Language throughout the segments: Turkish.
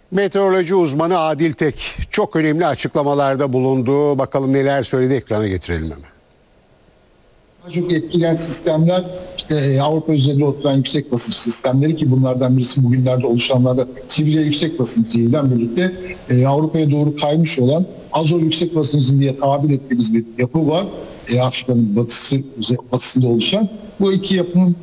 Meteoroloji uzmanı Adil Tek çok önemli açıklamalarda bulundu. Bakalım neler söyledi, ekrana getirelim hemen. Daha çok etkileyen sistemler işte Avrupa üzerinde oturan yüksek basınç sistemleri ki bunlardan birisi bugünlerde oluşanlarda Sibirya yüksek basıncıyla birlikte Avrupa'ya doğru kaymış olan Azor yüksek basıncı diye tabir ettiğimiz bir yapı var. Afrika'nın batısında oluşan. Bu iki yapının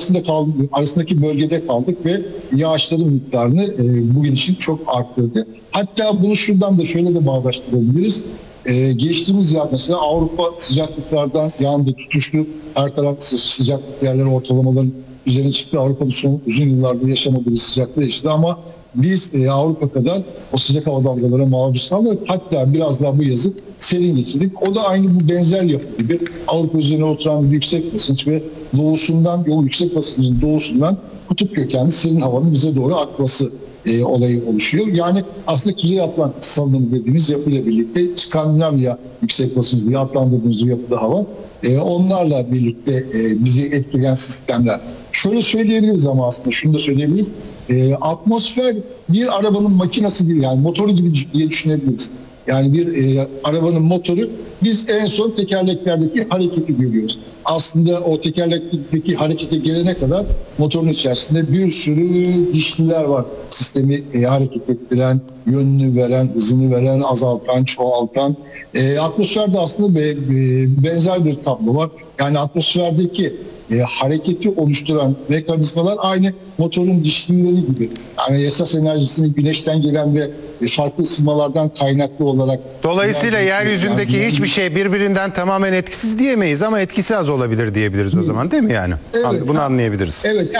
arasındaki bölgede kaldık ve yağışların miktarını bugün için çok arttırdı. Hatta bunu şuradan da şöyle de bağdaştırabiliriz. Geçtiğimiz yaz mesela Avrupa sıcaklıklardan yandı, tutuştu. Her taraf sıcaklık yerleri ortalamaların üzerine çıktı. Avrupa'nın son uzun yıllardır yaşamadığı bir sıcaklığı yaşadı ama biz Avrupa kadar o sıcak hava dalgalara maruz kaldık. Hatta biraz daha bu yazı serin geçirdik. O da aynı bu benzer yapı gibi Avrupa üzerine oturan bir yüksek basınç ve doğusundan, o yüksek basıncın doğusundan kutup kökenli serin havanın bize doğru akması olayı oluşuyor. Yani aslında Kuzey Atlantik salınımı dediğimiz yapıyla birlikte Skandinavya yüksek basınç diye adlandırdığımız yapıda hava onlarla birlikte bizi etkileyen sistemler. Şöyle söyleyebiliriz ama aslında şunu da söyleyebiliriz. Atmosfer bir arabanın makinesi değil, yani motoru gibi diye düşünebiliriz. Yani bir arabanın motoru, biz en son tekerleklerdeki hareketi görüyoruz. Aslında o tekerlekteki harekete gelene kadar motorun içerisinde bir sürü dişliler var. Sistemi hareket ettiren, yönünü veren, hızını veren, azaltan, çoğaltan. Atmosferde aslında benzer bir tablo var. Yani atmosferdeki hareketi oluşturan mekanizmalar aynı motorun dişlileri gibi. Yani esas enerjisini güneşten gelen ve farklı ısınmalardan kaynaklı olarak... Dolayısıyla yeryüzündeki hiçbir şey birbirinden tamamen etkisiz diyemeyiz ama etkisi az olabilir diyebiliriz o zaman, değil mi yani? Evet, Bunu anlayabiliriz. Evet,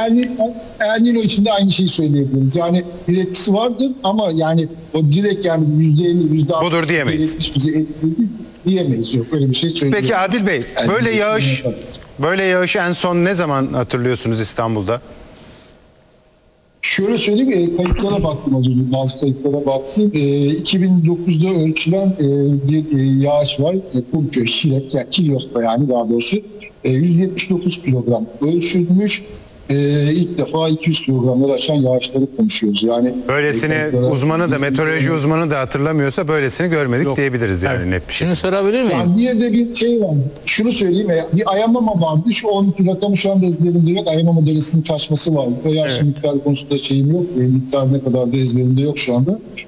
El Niño için de aynı şeyi söyleyebiliriz. Yani bir etkisi vardır ama yani o direkt yani %50, %60 budur diyemeyiz. Bizi etkiledi diyemeyiz. Yok, öyle bir şey söyleyemeyiz. Peki Adil Bey, Yani böyle yağış en son ne zaman hatırlıyorsunuz İstanbul'da? Şöyle söyleyeyim, kayıtlara baktım az önce, bazı kayıtlara baktım. 2009'da ölçülen bir yağış var. Kumköy, Şilek, yani Kilyos'ta yani daha doğrusu 179 kilogram ölçülmüş. İlk defa 200 kilogramları aşan yağışları konuşuyoruz. Yani Böylesini uzmanı da, meteoroloji uzmanı da hatırlamıyorsa böylesini görmedik diyebiliriz yani, net bir şey. Şunu sorabilir miyim? yani bir de bir şey var. Şunu söyleyeyim, bir Ayamama vardı. Şu 12 rakamı şu anda ezberimde yok. Ayamama Deresi'nin taşması vardı. O yağış miktarı konusunda şeyim yok. Miktar ne kadar da ezberimde yok şu anda.